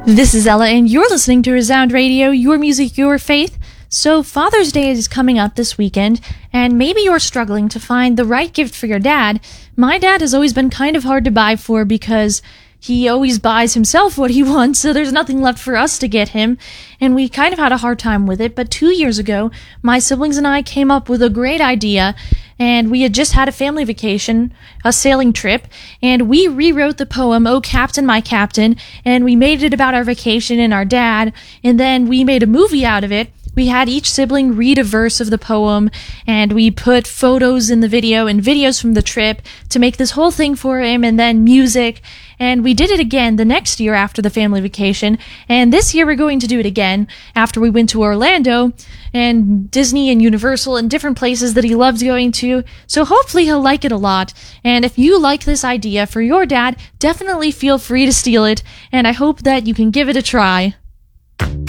This is Ella, and you're listening to Resound Radio, your music, your faith. So Father's Day is coming up this weekend, and maybe you're struggling to find the right gift for your dad. My dad has always been kind of hard to buy for because he always buys himself what he wants, so there's nothing left for us to get him, and we kind of had a hard time with it. But 2 years ago, my siblings and I came up with a great idea, and we had just had a family vacation, a sailing trip, and we rewrote the poem, "Oh Captain, My Captain," and we made it about our vacation and our dad, and then we made a movie out of it. We had each sibling read a verse of the poem, and we put photos in the video and videos from the trip to make this whole thing for him, and then music. And we did it again the next year after the family vacation, and this year we're going to do it again after we went to Orlando and Disney and Universal and different places that he loves going to. So hopefully he'll like it a lot. And if you like this idea for your dad, definitely feel free to steal it, and I hope that you can give it a try.